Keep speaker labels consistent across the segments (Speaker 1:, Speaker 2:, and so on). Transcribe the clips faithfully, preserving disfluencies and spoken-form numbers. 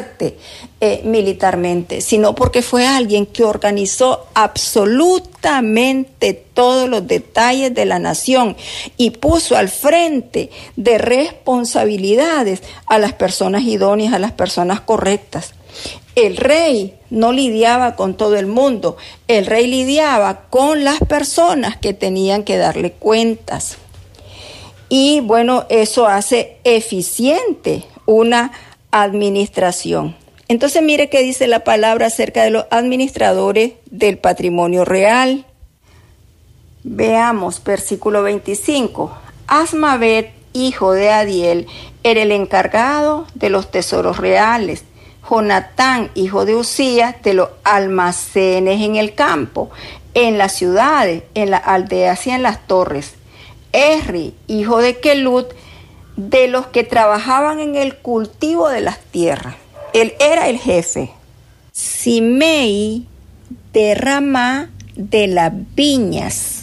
Speaker 1: fuerte eh, militarmente, sino porque fue alguien que organizó absolutamente todos los detalles de la nación y puso al frente de responsabilidades a las personas idóneas, a las personas correctas. El rey no lidiaba con todo el mundo, el rey lidiaba con las personas que tenían que darle cuentas. Y bueno, eso hace eficiente una administración. Entonces mire qué dice la palabra acerca de los administradores del patrimonio real. Veamos versículo veinticinco. Asmavet, hijo de Adiel, era el encargado de los tesoros reales. Jonatán, hijo de Usías, de los almacenes en el campo, en las ciudades, en las aldeas y en las torres. Esri, hijo de Kelut, de los que trabajaban en el cultivo de las tierras. Él era el jefe. Simei, de Ramá, de las viñas.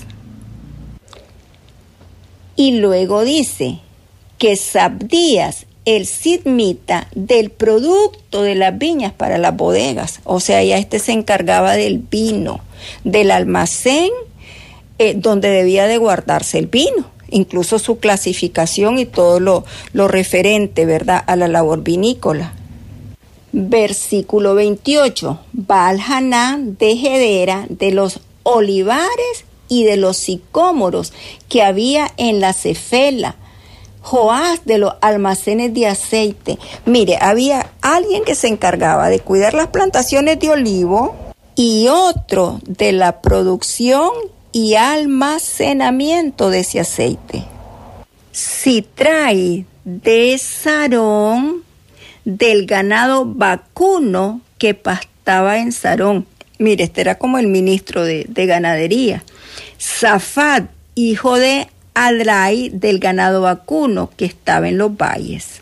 Speaker 1: Y luego dice que Sabdías, el sidmita, del producto de las viñas para las bodegas. O sea, ya este se encargaba del vino, del almacén eh, donde debía de guardarse el vino, incluso su clasificación y todo lo, lo referente, ¿verdad?, a la labor vinícola. Versículo veintiocho. Baal-Hanán de Gedera, de los olivares y de los sicómoros que había en la Cefela. Joás, de los almacenes de aceite. Mire, había alguien que se encargaba de cuidar las plantaciones de olivo y otro de la producción y almacenamiento de ese aceite. Sitrai, de Sarón, del ganado vacuno que pastaba en Sarón. Mire, este era como el ministro de, de ganadería. Safat, hijo de Adrai, del ganado vacuno que estaba en los valles.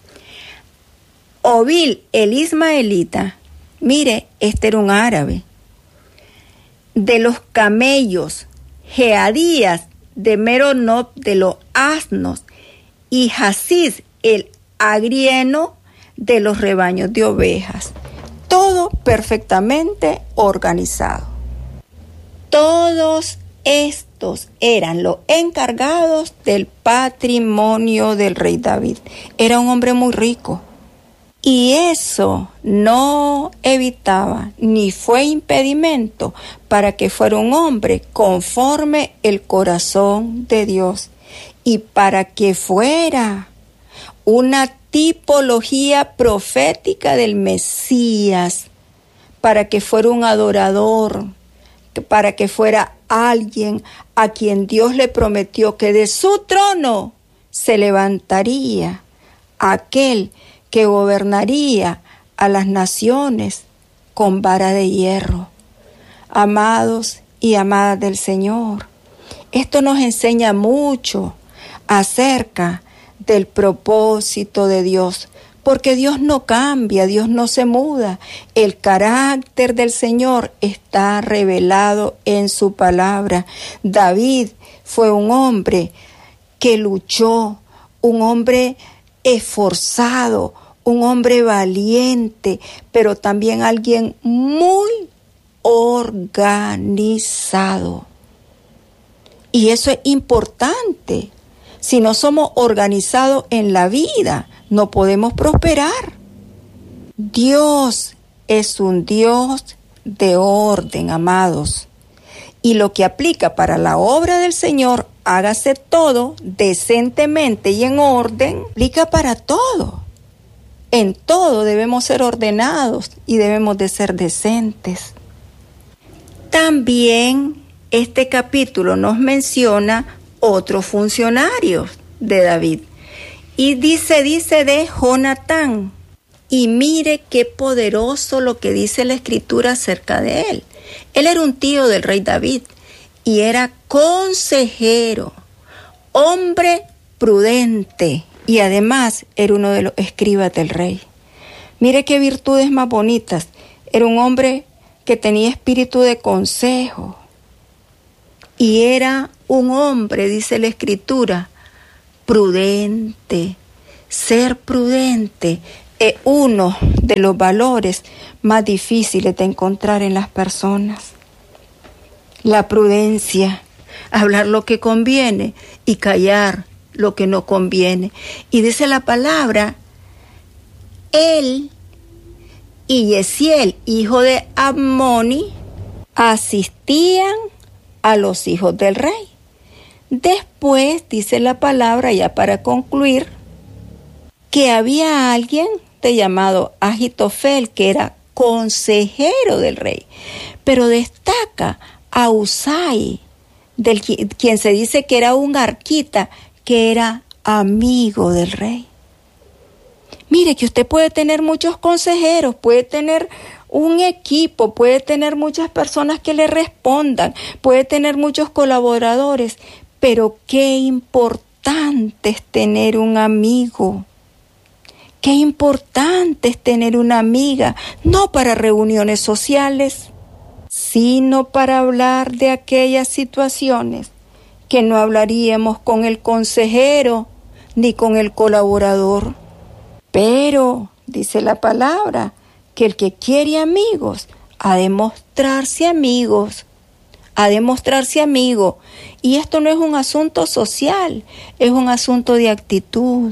Speaker 1: Obil, el ismaelita, mire, este era un árabe. De los camellos, Jeadías, de Meronop, de los asnos, y Jasís, el agrieno, de los rebaños de ovejas. Todo perfectamente organizado. Todos estos eran los encargados del patrimonio del rey David. Era un hombre muy rico. Y eso no evitaba ni fue impedimento para que fuera un hombre conforme el corazón de Dios y para que fuera una tipología profética del Mesías, para que fuera un adorador, para que fuera alguien a quien Dios le prometió que de su trono se levantaría aquel que gobernaría a las naciones con vara de hierro. Amados y amadas del Señor, esto nos enseña mucho acerca del propósito de Dios, porque Dios no cambia, Dios no se muda. El carácter del Señor está revelado en su palabra. David fue un hombre que luchó, un hombre esforzado, un hombre valiente, pero también alguien muy organizado. Y eso es importante. Si no somos organizados en la vida, no podemos prosperar. Dios es un Dios de orden, amados. Y lo que aplica para la obra del Señor, hágase todo decentemente y en orden, aplica para todo. En todo debemos ser ordenados y debemos de ser decentes. También este capítulo nos menciona otros funcionarios de David. Y dice, dice de Jonatán. Y mire qué poderoso lo que dice la Escritura acerca de él. Él era un tío del rey David y era consejero, hombre prudente y además era uno de los escribas del rey. Mire qué virtudes más bonitas. Era un hombre que tenía espíritu de consejo y era un hombre, dice la Escritura, prudente. Ser prudente es uno de los valores más difíciles de encontrar en las personas. La prudencia, hablar lo que conviene y callar lo que no conviene. Y dice la palabra, él y Yesiel, hijo de Amoni, asistían a los hijos del rey. Después dice la palabra, ya para concluir, que había alguien de llamado Ahitofel, que era consejero del rey, pero destaca a Usai, del quien se dice que era un arquita, que era amigo del rey. Mire que usted puede tener muchos consejeros, puede tener un equipo, puede tener muchas personas que le respondan, puede tener muchos colaboradores, pero qué importante es tener un amigo. Qué importante es tener una amiga, no para reuniones sociales, sino para hablar de aquellas situaciones que no hablaríamos con el consejero ni con el colaborador. Pero, dice la palabra, que el que quiere amigos ha de mostrarse amigos, ha de mostrarse amigo. Y esto no es un asunto social, es un asunto de actitud.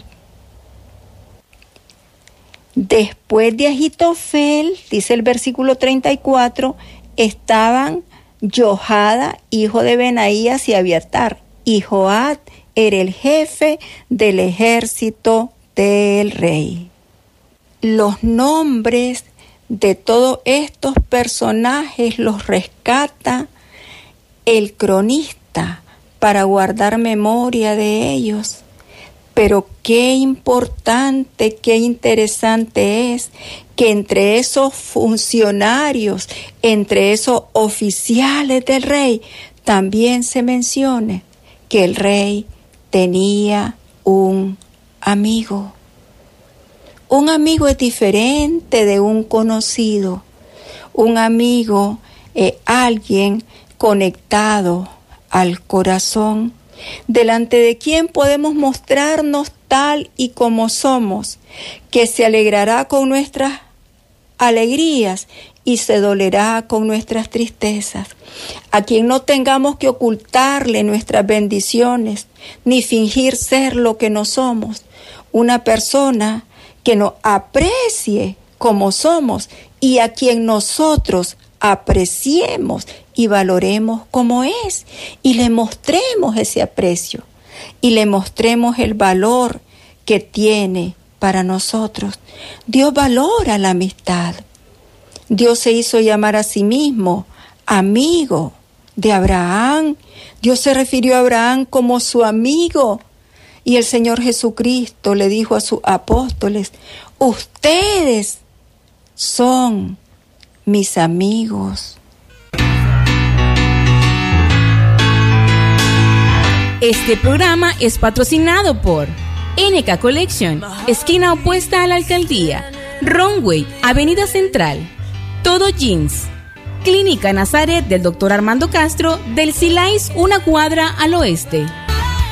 Speaker 1: Después de Ahitofel, dice el versículo treinta y cuatro, estaban Joiada, hijo de Benaías, y Abiatar, y Joab era el jefe del ejército del rey. Los nombres de todos estos personajes los rescata el cronista para guardar memoria de ellos. Pero qué importante, qué interesante es que entre esos funcionarios, entre esos oficiales del rey, también se mencione que el rey tenía un amigo. Un amigo es diferente de un conocido. Un amigo es alguien conectado al corazón, delante de quien podemos mostrarnos tal y como somos, que se alegrará con nuestras alegrías y se dolerá con nuestras tristezas, a quien no tengamos que ocultarle nuestras bendiciones, ni fingir ser lo que no somos, una persona que nos aprecie como somos y a quien nosotros apreciemos y valoremos como es, y le mostremos ese aprecio, y le mostremos el valor que tiene para nosotros. Dios valora la amistad. Dios se hizo llamar a sí mismo amigo de Abraham. Dios se refirió a Abraham como su amigo, y el Señor Jesucristo le dijo a sus apóstoles, ustedes son mis amigos.
Speaker 2: Este programa es patrocinado por N K Collection, esquina opuesta a la alcaldía, Runway, Avenida Central, Todo Jeans, Clínica Nazaret del doctor Armando Castro, del Silais, una cuadra al oeste.